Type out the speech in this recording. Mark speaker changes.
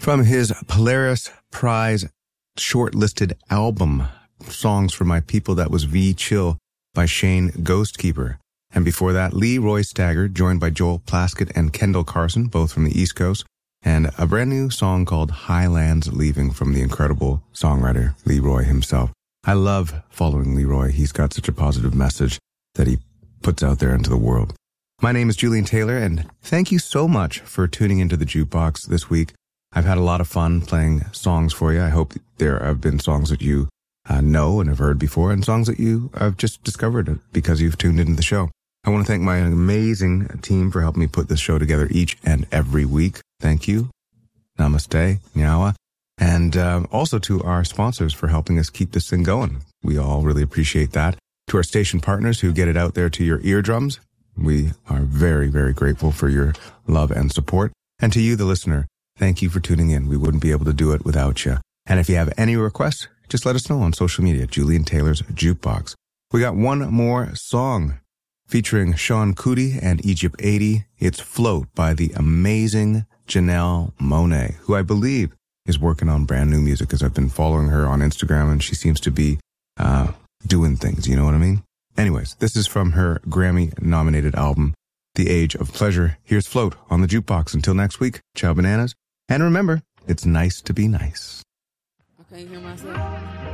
Speaker 1: From his Polaris Prize shortlisted album, Songs for My People, that was V Chill by Shane Ghostkeeper. And before that, Leroy Stagger, joined by Joel Plaskett and Kendall Carson, both from the East Coast, and a brand new song called Highlands Leaving from the incredible songwriter Leroy himself. I love following Leroy. He's got such a positive message that he puts out there into the world. My name is Julian Taylor, and thank you so much for tuning into the Jukebox this week. I've had a lot of fun playing songs for you. I hope there have been songs that you know and have heard before, and songs that you have just discovered because you've tuned into the show. I want to thank my amazing team for helping me put this show together each and every week. Thank you. Namaste. Nyawa. And also to our sponsors for helping us keep this thing going. We all really appreciate that. To our station partners who get it out there to your eardrums, we are very, very grateful for your love and support. And to you, the listener, thank you for tuning in. We wouldn't be able to do it without you. And if you have any requests, just let us know on social media, Julian Taylor's Jukebox. We got one more song featuring Sean Cootie and Egypt 80. It's Float by the amazing Janelle Monáe, who I believe is working on brand new music, because I've been following her on Instagram and she seems to be doing things, you know what I mean? Anyways, this is from her Grammy-nominated album, The Age of Pleasure. Here's Float on the Jukebox. Until next week, ciao bananas. And remember, it's nice to be nice.
Speaker 2: I can't hear myself.